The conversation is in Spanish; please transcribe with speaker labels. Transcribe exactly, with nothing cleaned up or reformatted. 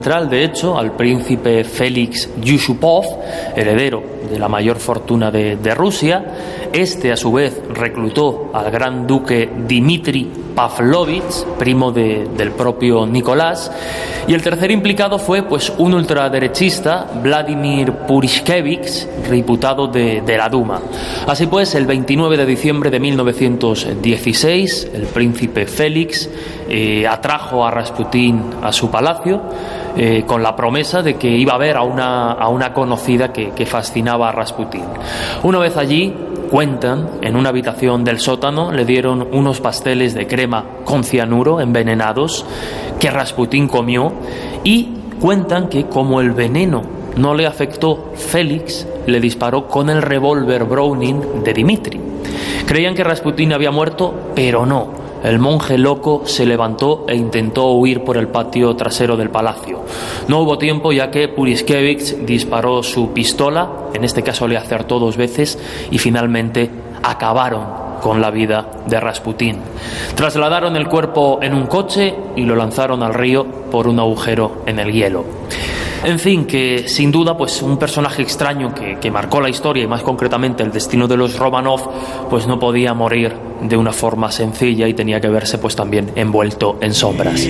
Speaker 1: De hecho, al príncipe Félix Yusupov, heredero de la mayor fortuna de, de Rusia. Este, a su vez, reclutó al gran duque Dmitri Pavlovich, primo de, del propio Nicolás. Y el tercer implicado fue pues, un ultraderechista, Vladimir Purishkevich, diputado de, de la Duma. Así pues, el veintinueve de diciembre de mil novecientos dieciséis, el príncipe Félix eh, atrajo a Rasputín a su palacio, Eh, con la promesa de que iba a ver a una, a una conocida que, que fascinaba a Rasputín. Una vez allí, cuentan, en una habitación del sótano le dieron unos pasteles de crema con cianuro envenenados que Rasputín comió, y cuentan que como el veneno no le afectó, Félix le disparó con el revólver Browning de Dmitri. Creían que Rasputín había muerto, pero no. El monje loco se levantó e intentó huir por el patio trasero del palacio. No hubo tiempo, ya que Purishkevich disparó su pistola, en este caso le acertó dos veces, y finalmente acabaron con la vida de Rasputín. Trasladaron el cuerpo en un coche y lo lanzaron al río por un agujero en el hielo. En fin, que sin duda pues un personaje extraño que, que marcó la historia, y más concretamente el destino de los Romanov, pues no podía morir de una forma sencilla y tenía que verse pues también envuelto en sombras.